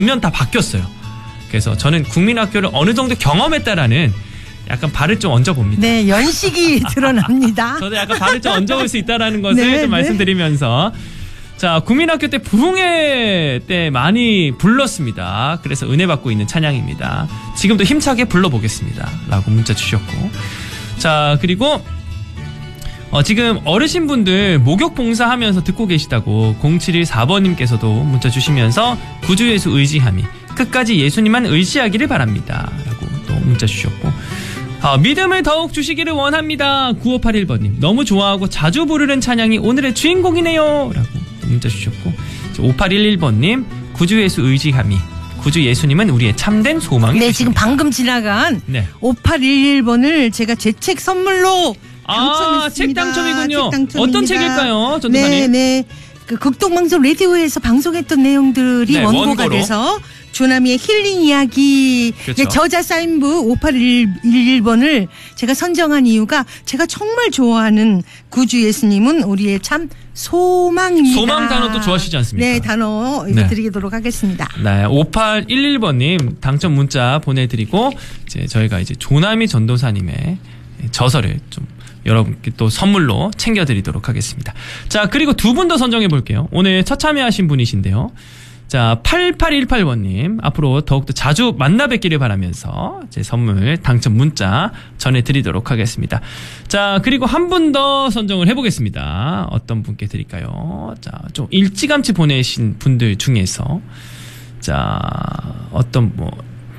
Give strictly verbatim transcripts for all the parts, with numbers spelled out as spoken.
다 바뀌었어요. 그래서 저는 국민학교를 어느 정도 경험했다라는 약간 발을 좀 얹어봅니다. 네, 연식이 드러납니다. 저도 약간 발을 좀 얹어볼 수 있다라는 것을 네, 좀 네. 말씀드리면서 자, 국민학교 때 부흥회 때 많이 불렀습니다. 그래서 은혜 받고 있는 찬양입니다. 지금도 힘차게 불러보겠습니다. 라고 문자 주셨고 자, 그리고 어, 지금 어르신분들 목욕 봉사하면서 듣고 계시다고 공칠일사 번님께서도 문자 주시면서 구주 예수 의지함이 끝까지 예수님만 의지하기를 바랍니다. 라고 또 문자 주셨고 아, 믿음을 더욱 주시기를 원합니다. 구오팔일 번님 너무 좋아하고 자주 부르는 찬양이 오늘의 주인공이네요. 라고 문자 주셨고 오팔일일 번님 구주 예수 의지함이 구주 예수님은 우리의 참된 소망이 네, 되십니다. 지금 방금 지나간 네. 오팔일일 번을 제가 제 책 선물로 아, 당첨했습니다. 책 당첨이군요. 책 당첨입니다. 어떤 책일까요, 전도사님? 네, 네. 그 극동방송 라디오에서 방송했던 내용들이 네, 원고가 원고로. 돼서 조남이의 힐링 이야기 그렇죠. 네, 저자 사인부 오팔일일 번을 제가 선정한 이유가 제가 정말 좋아하는 구주 예수님은 우리의 참 소망입니다. 소망 단어도 좋아하시지 않습니까? 네, 단어 네. 드리도록 하겠습니다. 네, 오팔일일 번님 당첨 문자 보내드리고 이제 저희가 이제 조남이 전도사님의 저서를 좀 여러분께 또 선물로 챙겨드리도록 하겠습니다. 자, 그리고 두 분 더 선정해 볼게요. 오늘 첫 참여하신 분이신데요. 자, 팔팔일팔 번님 앞으로 더욱더 자주 만나 뵙기를 바라면서 제 선물 당첨 문자 전해드리도록 하겠습니다. 자, 그리고 한 분 더 선정을 해보겠습니다. 어떤 분께 드릴까요? 자, 좀 일찌감치 보내신 분들 중에서 자, 어떤 뭐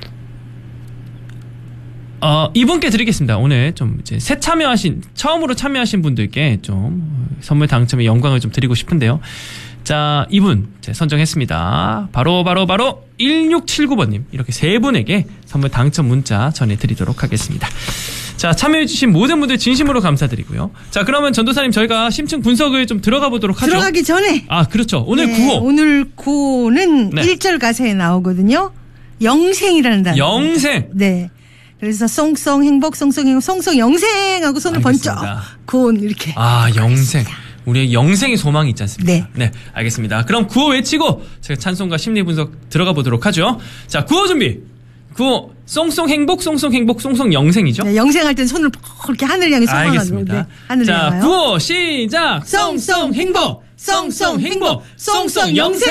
어, 이분께 드리겠습니다. 오늘 좀 이제 새 참여하신, 처음으로 참여하신 분들께 좀 선물 당첨의 영광을 좀 드리고 싶은데요. 자, 이분 제 선정했습니다. 바로, 바로, 바로 일육칠구 번님. 이렇게 세 분에게 선물 당첨 문자 전해드리도록 하겠습니다. 자, 참여해주신 모든 분들 진심으로 감사드리고요. 자, 그러면 전도사님 저희가 심층 분석을 좀 들어가 보도록 하죠. 들어가기 전에. 아, 그렇죠. 오늘 네, 구호. 오늘 구호는 네. 일 절 가사에 나오거든요. 영생이라는 단어. 영생. 네. 그래서 송송 행복, 송송 행복, 송송 영생하고 손을 알겠습니다. 번쩍 구원 이렇게. 아, 영생. 우리의 영생의 소망이 있지 않습니까? 네. 네, 알겠습니다. 그럼 구호 외치고 제가 찬송과 심리 분석 들어가 보도록 하죠. 자, 구호 준비. 구호 송송 행복, 송송 행복, 송송 영생이죠? 네, 영생할 땐 손을 그렇게 하늘 향해 소망하고. 알겠습니다. 네, 하늘 자, 향하여. 구호 시작. 송송 행복, 송송 행복, 송송 영생.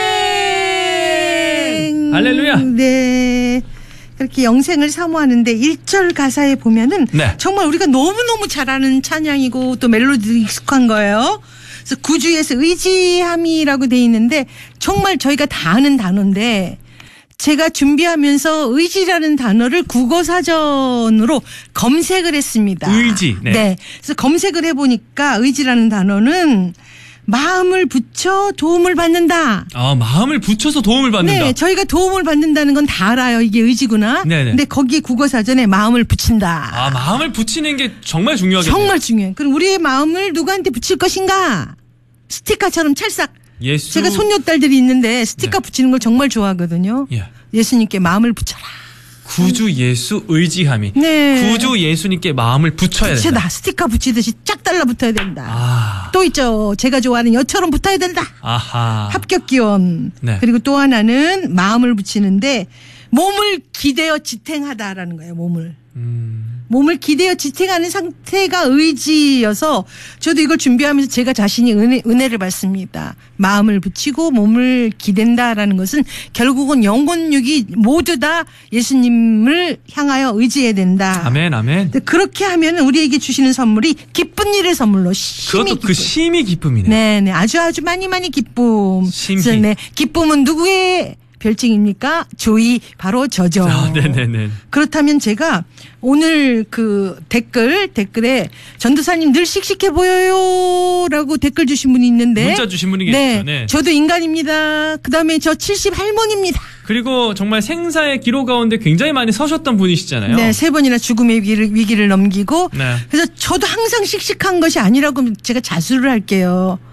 할렐루야. 네. 그렇게 영생을 사모하는데 일 절 가사에 보면은 네. 정말 우리가 너무너무 잘 아는 찬양이고 또 멜로디도 익숙한 거예요. 그래서 구주에서 의지함이라고 돼 있는데 정말 저희가 다 아는 단어인데 제가 준비하면서 의지라는 단어를 국어사전으로 검색을 했습니다. 의지. 네. 네. 그래서 검색을 해보니까 의지라는 단어는 마음을 붙여 도움을 받는다. 아, 마음을 붙여서 도움을 받는다. 네, 저희가 도움을 받는다는 건 다 알아요. 이게 의지구나. 네네. 근데 거기에 국어사전에 마음을 붙인다. 아, 마음을 붙이는 게 정말 중요하겠네요. 정말 중요해요. 그럼 우리의 마음을 누구한테 붙일 것인가? 스티커처럼 찰싹. 예수. 제가 손녀딸들이 있는데 스티커 네. 붙이는 걸 정말 좋아하거든요. 예. 예수님께 마음을 붙여라. 구주 예수 의지함이. 네. 구주 예수님께 마음을 붙여야 된다. 붙여다. 스티커 붙이듯이 쫙 달라붙어야 된다. 아. 또 있죠. 제가 좋아하는 여처럼 붙어야 된다. 아하. 합격 기원. 네. 그리고 또 하나는 마음을 붙이는데 몸을 기대어 지탱하다라는 거예요. 몸을. 음. 몸을 기대어 지탱하는 상태가 의지여서 저도 이걸 준비하면서 제가 자신이 은혜, 은혜를 받습니다. 마음을 붙이고 몸을 기댄다라는 것은 결국은 영혼육이 모두 다 예수님을 향하여 의지해야 된다. 아멘, 아멘. 근데 그렇게 하면 우리에게 주시는 선물이 기쁜 일의 선물로 심히 그것도 그 심히 기쁨이네. 네네 아주 아주 많이 많이 기쁨. 심히. 그래서 네, 기쁨은 누구의 별칭입니까? 조이 바로 저죠. 아, 네네네. 그렇다면 제가 오늘 그 댓글 댓글에 전도사님 늘 씩씩해 보여요라고 댓글 주신 분이 있는데 문자 주신 분이 네, 계시죠. 네. 저도 인간입니다. 그다음에 저 칠십 할머니입니다. 그리고 정말 생사의 기로 가운데 굉장히 많이 서셨던 분이시잖아요. 네, 세 번이나 죽음의 위기를, 위기를 넘기고 네. 그래서 저도 항상 씩씩한 것이 아니라고 제가 자수를 할게요.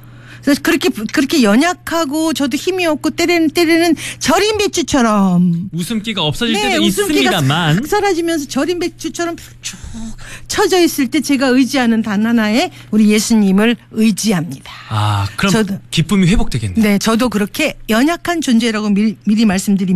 그래서 그렇게 그렇게 연약하고 저도 힘이 없고 때리는 때리는 절인 배추처럼 웃음기가 없어질 네, 때도 웃음기가 있습니다만. 싹 사라지면서 절인 배추처럼 쭉 쳐져 있을 때 제가 의지하는 단 하나에 우리 예수님을 의지합니다. 아, 그럼 저도. 기쁨이 회복되겠네요. 네, 저도 그렇게 연약한 존재라고 미리, 미리 말씀드립니다.